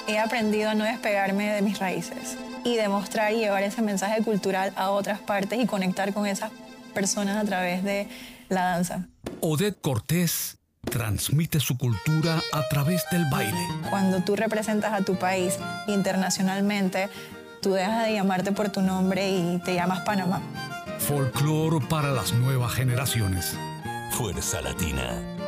he aprendido a no despegarme de mis raíces y demostrar y llevar ese mensaje cultural a otras partes y conectar con esas personas a través de la danza. Odette Cortés transmite su cultura a través del baile. Cuando tú representas a tu país internacionalmente, tú dejas de llamarte por tu nombre y te llamas Panamá. Folclor para las nuevas generaciones. Fuerza Latina.